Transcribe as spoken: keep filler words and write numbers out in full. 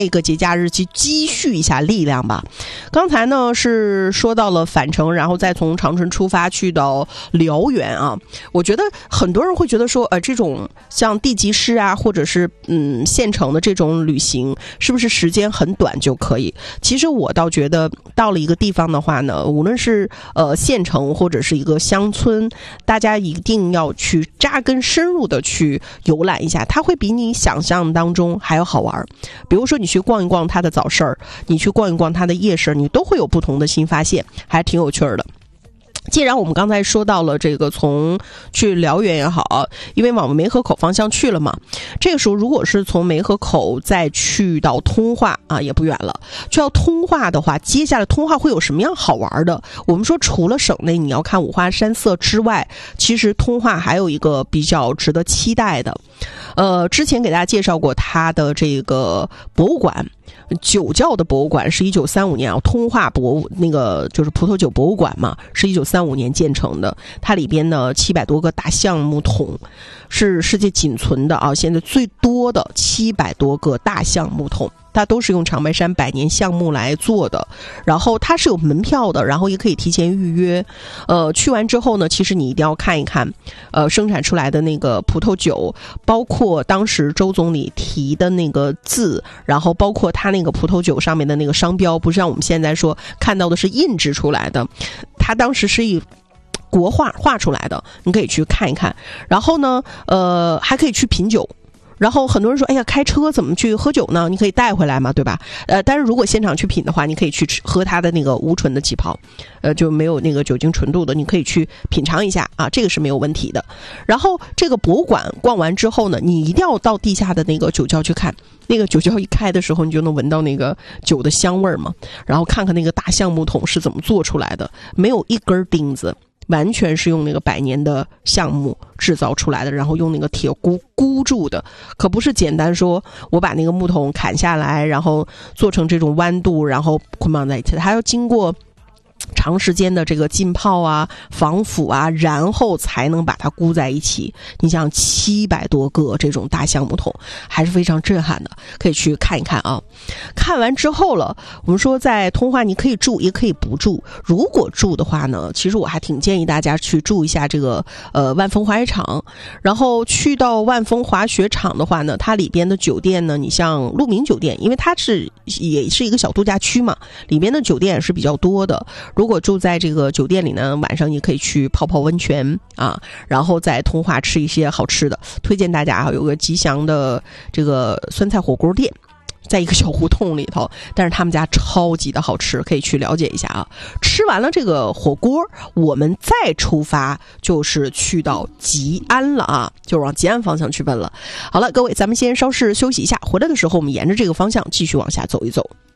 一个节假日去积蓄一下力量吧。刚才呢是说到了返程，然后再从长春出发去到辽源啊。我觉得很多人会觉得说，呃，这种像地级市啊，或者是嗯县城的这种旅行，是不是时间很短就可以？其实我倒觉得，到了一个地方的话呢，无论是呃县城或者是一个乡村，大家一定要去扎根深入的去游览一下，它会比你想象当中还要好玩。比如说你去逛一逛它的早市儿，你去逛一逛它的夜市，你都会有不同的新发现，还挺有趣的。既然我们刚才说到了这个从去辽源也好，因为往梅河口方向去了嘛，这个时候如果是从梅河口再去到通化啊，也不远了。去到通化的话，接下来通化会有什么样好玩的？我们说除了省内你要看五花山色之外，其实通化还有一个比较值得期待的。呃，之前给大家介绍过它的这个博物馆。酒窖的博物馆是一九三五年啊，通化博物那个就是葡萄酒博物馆嘛，是一九三五年建成的。它里边呢七百多个大橡木桶，是世界仅存的啊，现在最多的七百多个大橡木桶。它都是用长白山百年橡木来做的，然后它是有门票的，然后也可以提前预约。呃，去完之后呢，其实你一定要看一看，呃，生产出来的那个葡萄酒，包括当时周总理提的那个字，然后包括它那个葡萄酒上面的那个商标，不是像我们现在说看到的是印制出来的，它当时是以国画画出来的，你可以去看一看。然后呢，呃，还可以去品酒。然后很多人说，哎呀，开车怎么去喝酒呢？你可以带回来嘛，对吧？呃，但是如果现场去品的话，你可以去吃喝它的那个无醇的起泡，呃，就没有那个酒精纯度的，你可以去品尝一下啊，这个是没有问题的。然后这个博物馆逛完之后呢，你一定要到地下的那个酒窖去看，那个酒窖一开的时候，你就能闻到那个酒的香味嘛，然后看看那个大橡木桶是怎么做出来的，没有一根钉子。完全是用那个百年的橡木制造出来的，然后用那个铁箍箍住的，可不是简单说我把那个木桶砍下来，然后做成这种弯度，然后捆绑在一起，它要经过长时间的这个浸泡啊、防腐啊，然后才能把它箍在一起。你想七百多个这种大橡木桶，还是非常震撼的，可以去看一看啊。看完之后了，我们说在通化你可以住，也可以不住。如果住的话呢，其实我还挺建议大家去住一下这个呃万丰滑雪场。然后去到万丰滑雪场的话呢，它里边的酒店呢，你像鹿鸣酒店，因为它是也是一个小度假区嘛，里边的酒店也是比较多的。如果住在这个酒店里呢，晚上你可以去泡泡温泉啊，然后在通化吃一些好吃的。推荐大家啊，有个吉祥的这个酸菜火锅店，在一个小胡同里头，但是他们家超级的好吃，可以去了解一下啊。吃完了这个火锅，我们再出发就是去到吉安了啊，就往吉安方向去奔了。好了，各位，咱们先稍事休息一下，回来的时候我们沿着这个方向继续往下走一走。